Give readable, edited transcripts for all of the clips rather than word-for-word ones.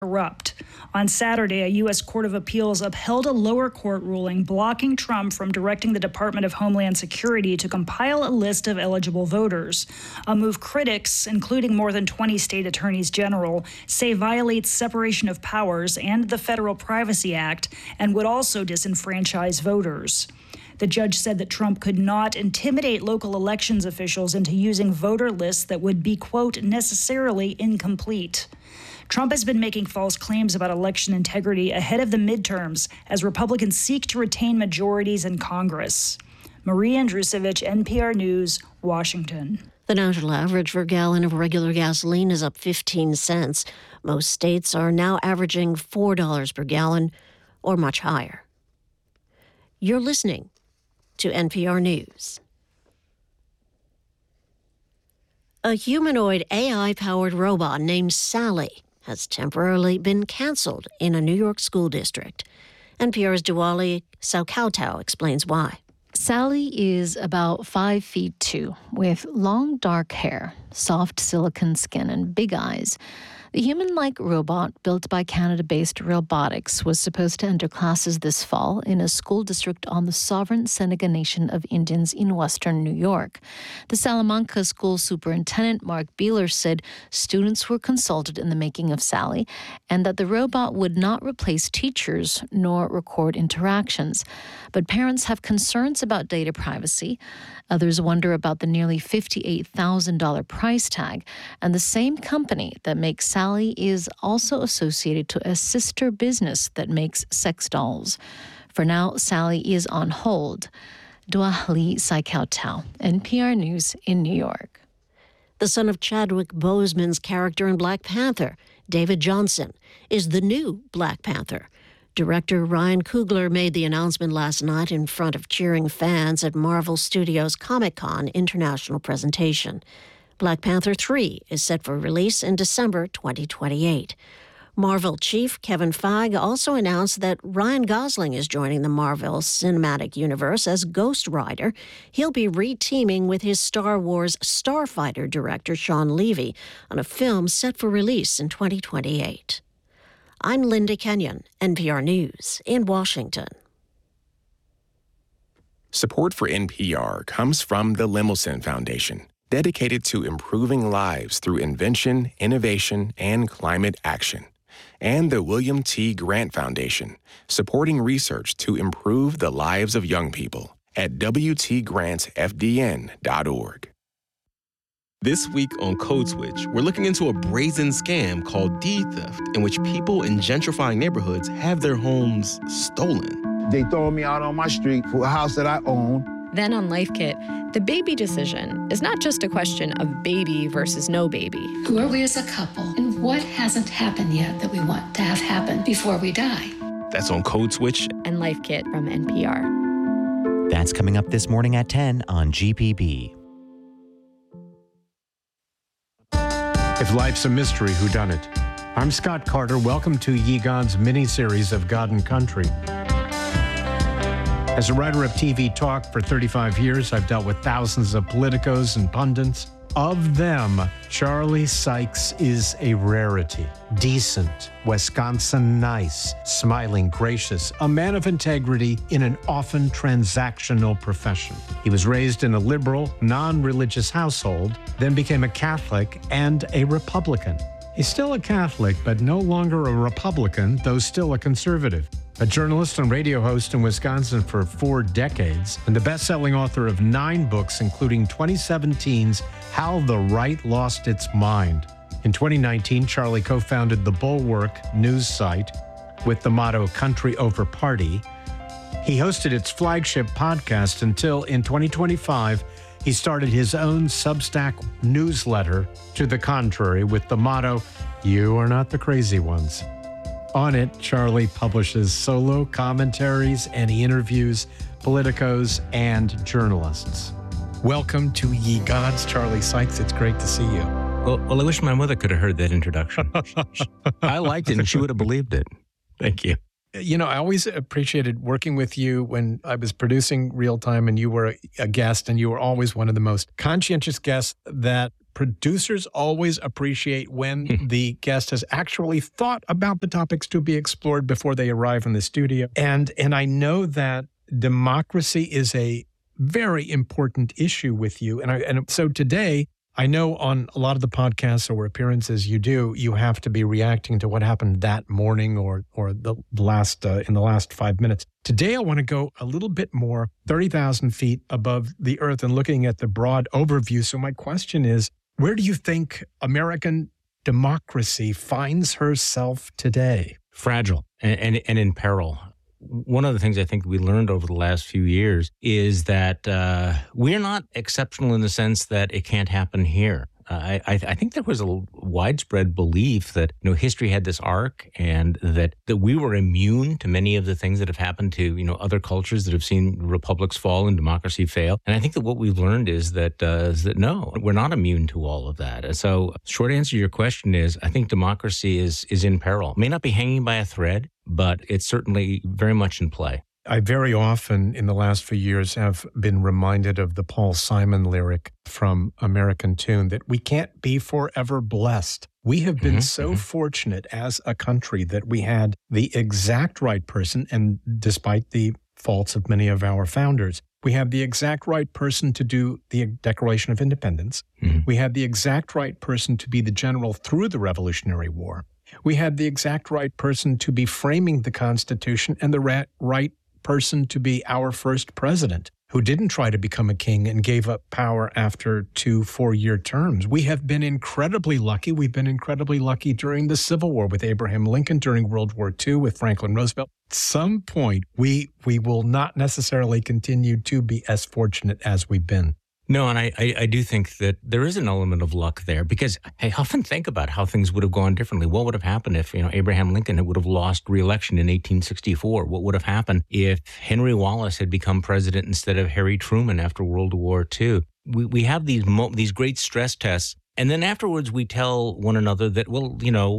corrupt. On Saturday, a U.S. Court of Appeals upheld a lower court ruling blocking Trump from directing the Department of Homeland Security to compile a list of eligible voters, a move critics, including more than 20 state attorneys general, say violates separation of powers and the Federal Privacy Act and would also disenfranchise voters. The judge said that Trump could not intimidate local elections officials into using voter lists that would be, quote, necessarily incomplete. Trump has been making false claims about election integrity ahead of the midterms as Republicans seek to retain majorities in Congress. Marie Andrusevich, NPR News, Washington. The national average for a gallon of regular gasoline is up 15 cents. Most states are now averaging $4 per gallon or much higher. You're listening to NPR News. A humanoid AI-powered robot named Sally has temporarily been canceled in a New York school district. NPR's Diwali Saukautau explains why. Sally is about 5'2", with long dark hair, soft silicon skin, and big eyes. The human-like robot, built by Canada-based Realbotics, was supposed to enter classes this fall in a school district on the sovereign Seneca Nation of Indians in western New York. The Salamanca school superintendent, Mark Beeler, said students were consulted in the making of Sally and that the robot would not replace teachers nor record interactions. But parents have concerns about data privacy. Others wonder about the nearly $58,000 price tag, and the same company that makes Sally is also associated to a sister business that makes sex dolls. For now, Sally is on hold. Diwali Saukautau, NPR News in New York. The son of Chadwick Boseman's character in Black Panther, David Johnson, is the new Black Panther. Director Ryan Coogler made the announcement last night in front of cheering fans at Marvel Studios' Comic-Con International presentation. Black Panther 3 is set for release in December 2028. Marvel chief Kevin Feige also announced that Ryan Gosling is joining the Marvel Cinematic Universe as Ghost Rider. He'll be re-teaming with his Star Wars Starfighter director Sean Levy on a film set for release in 2028. I'm Linda Kenyon, NPR News in Washington. Support for NPR comes from the Lemelson Foundation, dedicated to improving lives through invention, innovation, and climate action, and the William T. Grant Foundation, supporting research to improve the lives of young people at wtgrantsfdn.org. This week on Code Switch, we're looking into a brazen scam called deed theft, in which people in gentrifying neighborhoods have their homes stolen. They throw me out on my street for a house that I own. Then on Life Kit, the baby decision is not just a question of baby versus no baby. Who are we as a couple, and what hasn't happened yet that we want to have happen before we die? That's on Code Switch and Life Kit from NPR. That's coming up this morning at 10 on GPB. If life's a mystery, whodunit? I'm Scott Carter. Welcome to Ye God's mini-series of God and Country. As a writer of TV talk for 35 years, I've dealt with thousands of politicos and pundits. Of them, Charlie Sykes is a rarity. Decent, Wisconsin nice, smiling, gracious, a man of integrity in an often transactional profession. He was raised in a liberal, non-religious household, then became a Catholic and a Republican. He's still a Catholic, but no longer a Republican, though still a conservative. A journalist and radio host in Wisconsin for 4 decades, and the best-selling author of 9 books, including 2017's How the Right Lost Its Mind. In 2019, Charlie co-founded the Bulwark news site with the motto Country Over Party. He hosted its flagship podcast until in 2025, he started his own Substack newsletter to the contrary with the motto, You Are Not the Crazy Ones. On it, Charlie publishes solo commentaries and he interviews politicos and journalists. Welcome to Ye Gods, Charlie Sykes. It's great to see you. Well, I wish my mother could have heard that introduction. I liked it and she would have believed it. Thank you. You know, I always appreciated working with you when I was producing Real Time and you were a guest, and you were always one of the most conscientious guests that producers always appreciate when the guest has actually thought about the topics to be explored before they arrive in the studio. And I know that democracy is a very important issue with you. And so today, I know on a lot of the podcasts or appearances you do, you have to be reacting to what happened that morning or the last in the last 5 minutes. Today, I want to go a little bit more 30,000 feet above the earth and looking at the broad overview. So my question is, where do you think American democracy finds herself today? Fragile and in peril. One of the things I think we learned over the last few years is that we're not exceptional in the sense that it can't happen here. I think there was a widespread belief that history had this arc and that we were immune to many of the things that have happened to other cultures that have seen republics fall and democracy fail. And I think that what we've learned is that no, we're not immune to all of that. And so, short answer to your question is, I think democracy is in peril. It may not be hanging by a thread, but it's certainly very much in play. I very often in the last few years have been reminded of the Paul Simon lyric from American Tune that we can't be forever blessed. We have been so fortunate as a country that we had the exact right person, and despite the faults of many of our founders, we have the exact right person to do the Declaration of Independence. We had the exact right person to be the general through the Revolutionary War. We had the exact right person to be framing the Constitution and the right person to be our first president, who didn't try to become a king and gave up power after 2 4-year terms. We have been incredibly lucky. We've been incredibly lucky during the Civil War with Abraham Lincoln, during World War II with Franklin Roosevelt. At some point, we will not necessarily continue to be as fortunate as we've been. No, and I do think that there is an element of luck there, because I often think about how things would have gone differently. What would have happened if Abraham Lincoln would have lost re-election in 1864? What would have happened if Henry Wallace had become president instead of Harry Truman after World War II? We have these great stress tests, and then afterwards we tell one another that, well,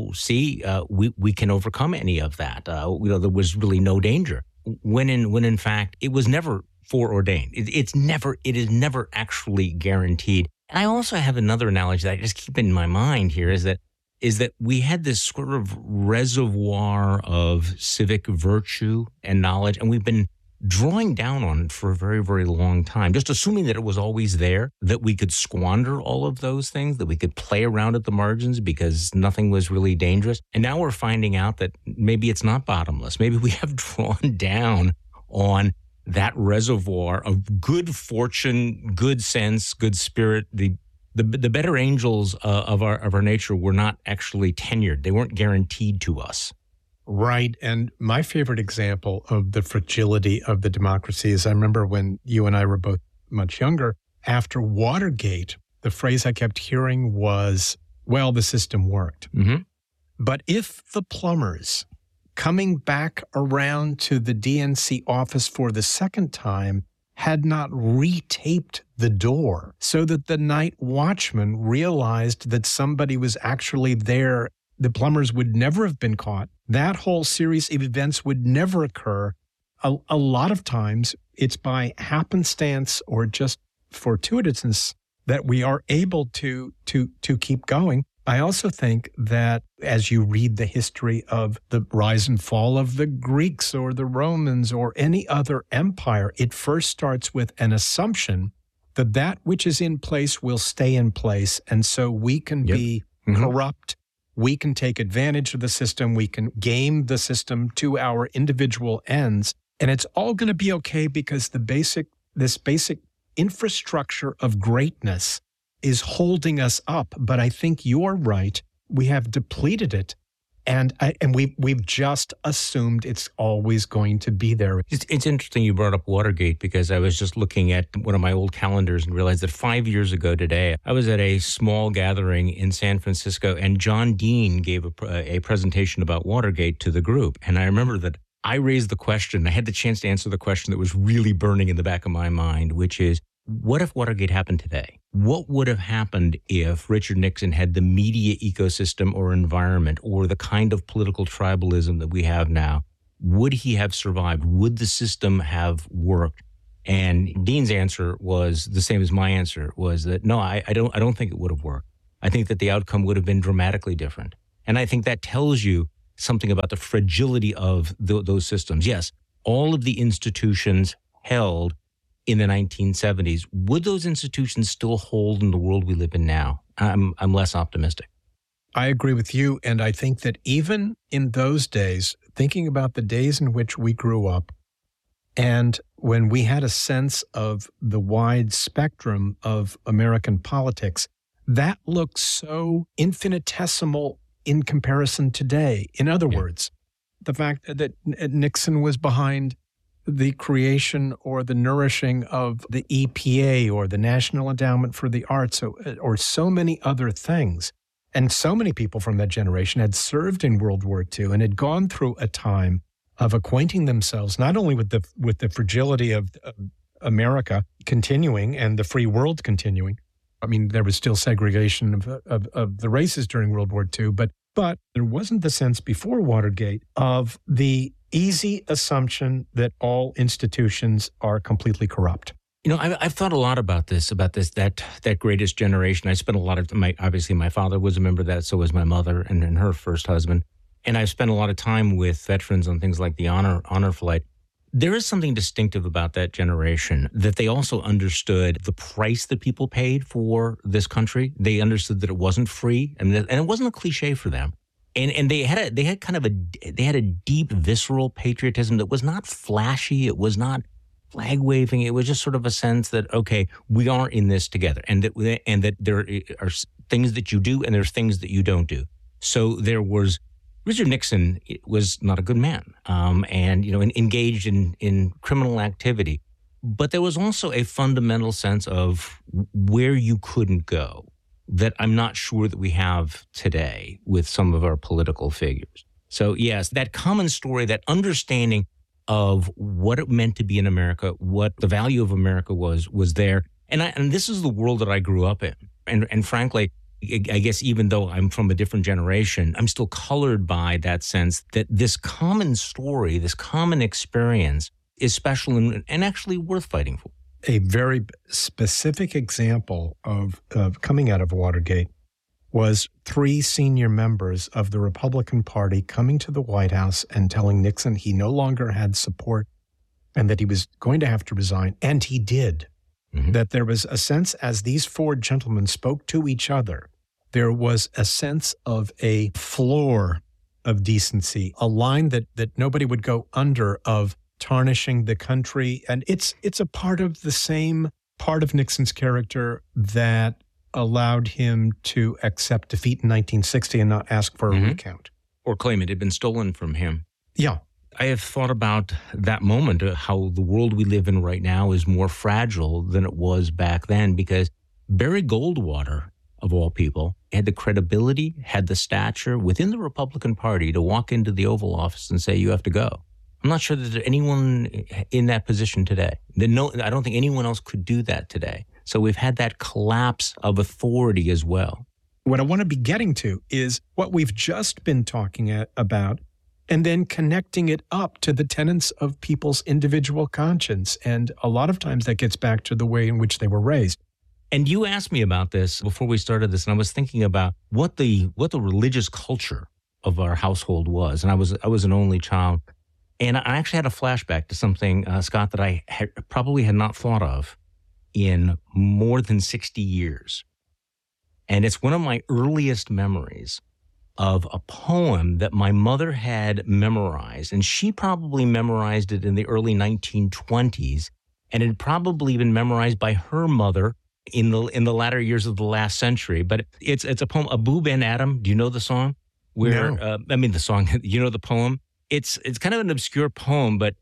we can overcome any of that. There was really no danger. When in fact it was never foreordained. It is never actually guaranteed. And I also have another analogy that I just keep in my mind here is that we had this sort of reservoir of civic virtue and knowledge, and we've been drawing down on it for a very, very long time, just assuming that it was always there, that we could squander all of those things, that we could play around at the margins because nothing was really dangerous. And now we're finding out that maybe it's not bottomless. Maybe we have drawn down on that reservoir of good fortune, good sense, good spirit. The better angels of our nature were not actually tenured. They weren't guaranteed to us. Right. And my favorite example of the fragility of the democracy is I remember when you and I were both much younger, after Watergate, the phrase I kept hearing was, well, the system worked. But if the plumbers coming back around to the DNC office for the second time had not retaped the door so that the night watchman realized that somebody was actually there, the plumbers would never have been caught. That whole series of events would never occur. A lot of times it's by happenstance or just fortuitousness that we are able to keep going. I also think that as you read the history of the rise and fall of the Greeks or the Romans or any other empire, it first starts with an assumption that that which is in place will stay in place. And so we can be corrupt. We can take advantage of the system. We can game the system to our individual ends. And it's all going to be okay because this basic infrastructure of greatness is holding us up. But I think you're right. We have depleted it. And we've just assumed it's always going to be there. It's interesting you brought up Watergate, because I was just looking at one of my old calendars and realized that 5 years ago today, I was at a small gathering in San Francisco, and John Dean gave a presentation about Watergate to the group. And I remember that I raised the question, I had the chance to answer the question that was really burning in the back of my mind, which is, what if Watergate happened today? What would have happened if Richard Nixon had the media ecosystem or environment or the kind of political tribalism that we have now? Would he have survived? Would the system have worked? And Dean's answer was the same as my answer, was that no, I don't think it would have worked. I think that the outcome would have been dramatically different. And I think that tells you something about the fragility of those systems. Yes, all of the institutions held in the 1970s. Would those institutions still hold in the world we live in now? I'm less optimistic. I agree with you. And I think that even in those days, thinking about the days in which we grew up, and when we had a sense of the wide spectrum of American politics, that looks so infinitesimal in comparison today. In other words, the fact that Nixon was behind the creation or the nourishing of the EPA or the National Endowment for the Arts or so many other things. And so many people from that generation had served in World War II and had gone through a time of acquainting themselves not only with the fragility of America continuing and the free world continuing. I mean, there was still segregation of the races during World War II, but there wasn't the sense before Watergate of the easy assumption that all institutions are completely corrupt. You know, I've thought a lot about that greatest generation. I spent a lot of obviously my father was a member of that, so was my mother and her first husband. And I've spent a lot of time with veterans on things like the honor flight. There is something distinctive about that generation that they also understood the price that people paid for this country. They understood that it wasn't free and it wasn't a cliche for them. And they had a deep visceral patriotism that was not flashy. It was not flag waving. It was just sort of a sense that, okay, we are in this together, and that there are things that you do and there's things that you don't do. So there was Richard Nixon was not a good man, and engaged in criminal activity. But there was also a fundamental sense of where you couldn't go that I'm not sure that we have today with some of our political figures. So yes, that common story, that understanding of what it meant to be in America, what the value of America was there. And this is the world that I grew up in. And frankly, I guess even though I'm from a different generation, I'm still colored by that sense that this common story, this common experience is special and actually worth fighting for. A very specific example of coming out of Watergate was 3 senior members of the Republican Party coming to the White House and telling Nixon he no longer had support and that he was going to have to resign. And he did. Mm-hmm. That there was a sense, as these 4 gentlemen spoke to each other, there was a sense of a floor of decency, a line that nobody would go under of tarnishing the country. And it's a part of the same part of Nixon's character that allowed him to accept defeat in 1960 and not ask for a recount. Or claim it had been stolen from him. Yeah. I have thought about that moment, how the world we live in right now is more fragile than it was back then, because Barry Goldwater, of all people, had the credibility, had the stature within the Republican Party to walk into the Oval Office and say, you have to go. I'm not sure that there's anyone in that position today. I don't think anyone else could do that today. So we've had that collapse of authority as well. What I want to be getting to is what we've just been talking about, and then connecting it up to the tenets of people's individual conscience. And a lot of times that gets back to the way in which they were raised. And you asked me about this before we started this, and I was thinking about what the religious culture of our household was. And I was an only child. And I actually had a flashback to something, Scott, that I probably had not thought of in more than 60 years. And it's one of my earliest memories of a poem that my mother had memorized. And she probably memorized it in the early 1920s. And it had probably been memorized by her mother in the latter years of the last century. But it's a poem, Abu Ben Adam. Do you know the song? No. The song, you know the poem? It's kind of an obscure poem, but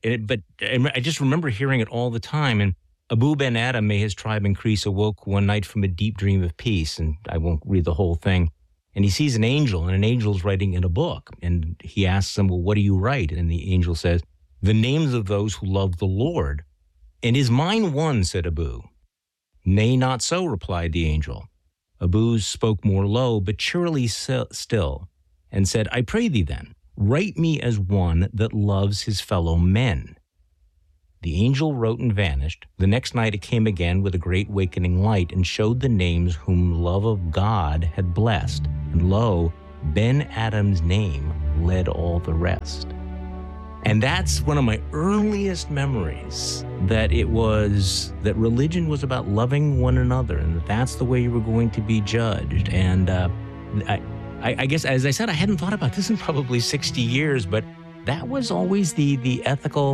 I just remember hearing it all the time. And Abu Ben Adam, may his tribe increase, awoke one night from a deep dream of peace. And I won't read the whole thing. And he sees an angel, and an angel's writing in a book. And he asks him, well, what do you write? And the angel says, the names of those who love the Lord. And is mine one, said Abu. Nay, not so, replied the angel. Abu spoke more low, but cheerily still, and said, I pray thee then, write me as one that loves his fellow men. The angel wrote and vanished. The next night it came again with a great wakening light and showed the names whom love of God had blessed. And lo, Ben Adam's name led all the rest. And that's one of my earliest memories, that religion was about loving one another, and that's the way you were going to be judged. And I guess, as I said, I hadn't thought about this in probably 60 years, but that was always the ethical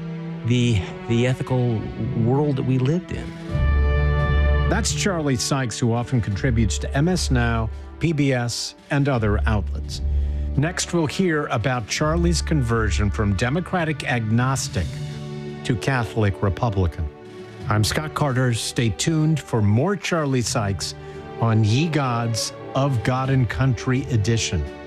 world that we lived in. That's Charlie Sykes, who often contributes to MS Now, PBS, and other outlets. Next, we'll hear about Charlie's conversion from Democratic agnostic to Catholic Republican. I'm Scott Carter. Stay tuned for more Charlie Sykes on Ye Gods of God and Country edition.